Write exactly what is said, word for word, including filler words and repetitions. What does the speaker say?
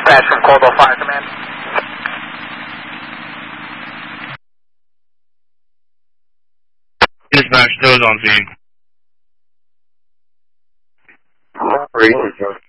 Dispatch from Coldwell Fire Command. Dispatch, those on scene. Operator,